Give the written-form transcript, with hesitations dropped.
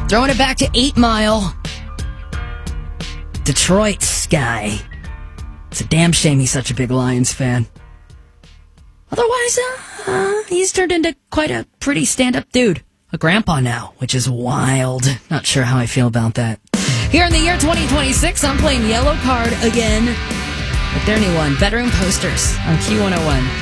Throwing it back to 8 Mile. Detroit Sky. It's a damn shame he's such a big Lions fan. Otherwise, he's turned into quite a pretty stand-up dude. A grandpa now, which is wild. Not sure how I feel about that. Here in the year 2026, I'm playing Yellow Card again with their new one, Bedroom Posters on Q101.